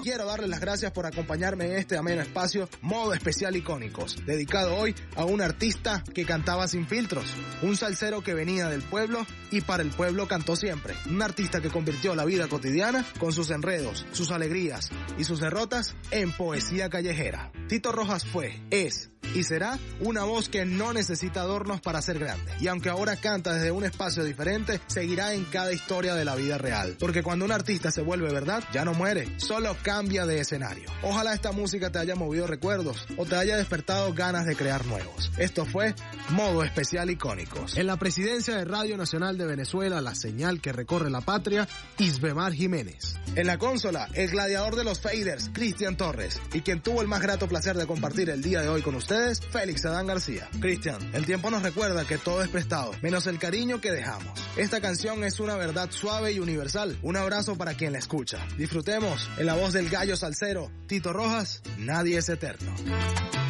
quiero darles las gracias por acompañarme en este ameno espacio Modo Especial Icónicos, dedicado hoy a un artista que cantaba sin filtros, un salsero que venía del pueblo y para el pueblo cantó siempre, un artista que convirtió la vida cotidiana con sus enredos, sus alegrías y sus derrotas en poesía callejera. Tito Rojas fue, es y será una voz que no necesita adornos para ser grande. Y aunque ahora canta desde un espacio diferente, seguirá en cada historia de la vida real. Porque cuando un artista se vuelve verdad, ya no muere, solo cambia de escenario. Ojalá esta música te haya movido recuerdos o te haya despertado ganas de crear nuevos. Esto fue Modo Especial Icónicos. En la presidencia de Radio Nacional de Venezuela, la señal que recorre la patria, Isbemar Jiménez. En la consola, el gladiador de los faders, Cristian Torres. Y quien tuvo el más grato placer de compartir el día de hoy con ustedes, Félix Adán García. Cristian, el tiempo nos recuerda que todo es prestado, menos el cariño que dejamos. Esta canción es una verdad suave y universal. Un abrazo para quien la escucha. Disfrutemos en la voz del gallo salsero, Tito Rojas, nadie es eterno.